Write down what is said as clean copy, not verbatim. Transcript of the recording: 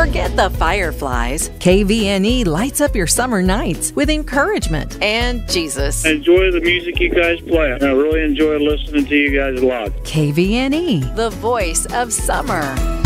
Forget the fireflies. KVNE lights up your summer nights with encouragement and Jesus. I enjoy the music you guys play. I really enjoy listening to you guys a lot. KVNE, the voice of summer.